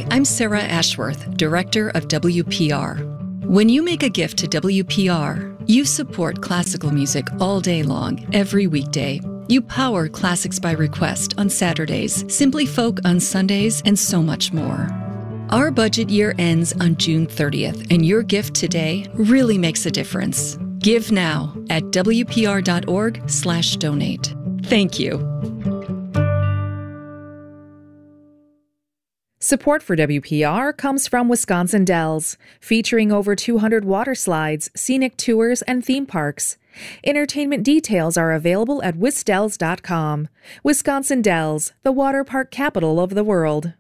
Hi, I'm Sarah Ashworth, Director of WPR. When you make a gift to WPR, you support classical music all day long, every weekday. You power Classics by Request on Saturdays, Simply Folk on Sundays, and so much more. Our budget year ends on June 30th, and your gift today really makes a difference. Give now at wpr.org/donate. Thank you. Support for WPR comes from Wisconsin Dells, featuring over 200 water slides, scenic tours, and theme parks. Entertainment details are available at wisdells.com. Wisconsin Dells, the water park capital of the world.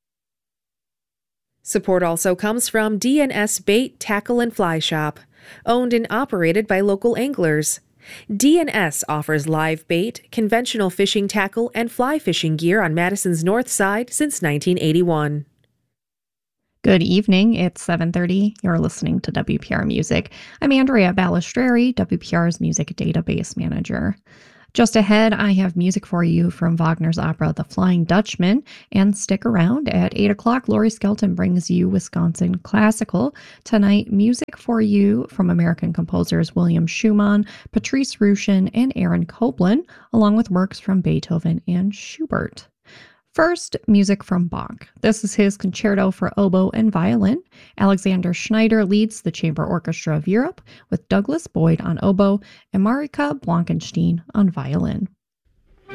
Support also comes from D&S Bait, Tackle, and Fly Shop, owned and operated by local anglers. D&S offers live bait, conventional fishing tackle, and fly fishing gear on Madison's north side since 1981. Good evening. It's 7:30. You're listening to WPR Music. I'm Andrea Balistreri, WPR's music database manager. Just ahead, I have music for you from Wagner's opera The Flying Dutchman, and stick around. At 8 o'clock, Lori Skelton brings you Wisconsin Classical. Tonight, music for you from American composers William Schumann, Patrice Rushen, and Aaron Copland, along with works from Beethoven and Schubert. First, music from Bach. This is his Concerto for Oboe and Violin. Alexander Schneider leads the Chamber Orchestra of Europe with Douglas Boyd on oboe and Marika Blankenstein on violin.